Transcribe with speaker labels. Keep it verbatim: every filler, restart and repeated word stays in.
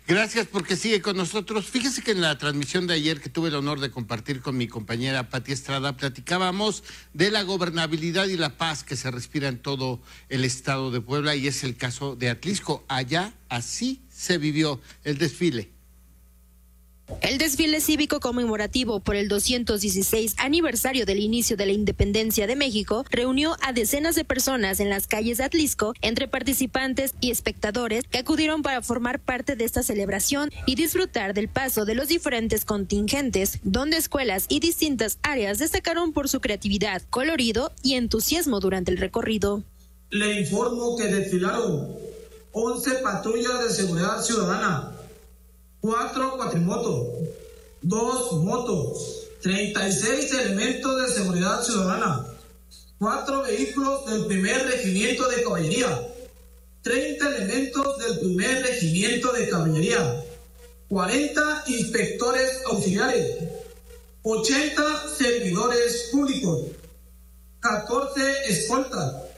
Speaker 1: Gracias porque sigue con nosotros. Fíjese que en la transmisión de ayer que tuve el honor de compartir con mi compañera Pati Estrada, platicábamos de la gobernabilidad y la paz que se respira en todo el estado de Puebla, y es el caso de Atlixco. Allá así se vivió el desfile.
Speaker 2: El desfile cívico conmemorativo por el doscientos dieciséis aniversario del inicio de la independencia de México reunió a decenas de personas en las calles de Atlixco, entre participantes y espectadores que acudieron para formar parte de esta celebración y disfrutar del paso de los diferentes contingentes, donde escuelas y distintas áreas destacaron por su creatividad, colorido y entusiasmo durante el recorrido.
Speaker 3: Le informo que desfilaron once patrullas de seguridad ciudadana, cuatro cuatrimotos, dos motos, treinta y seis elementos de seguridad ciudadana, cuatro vehículos del primer regimiento de caballería, treinta elementos del primer regimiento de caballería, cuarenta inspectores auxiliares, ochenta servidores públicos, catorce escoltas,